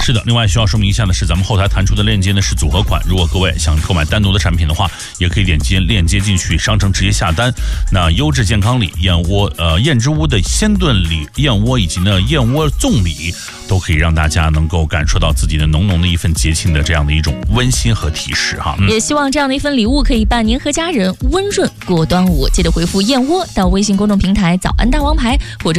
是的，另外需要说明一下的是，咱们后台弹出的链接呢是组合款，如果各位想购买单独的产品的话，也可以点击链接进去商城直接下单。那优质健康礼燕之屋的鲜炖礼燕窝以及呢燕窝粽礼，都可以让大家能够感受到自己的浓浓的一份节庆的这样的一种温馨和提示哈。 也希望这样的一份礼物可以伴您和家人温润过端午。记得回复燕窝到微信公众平台早安大王牌或者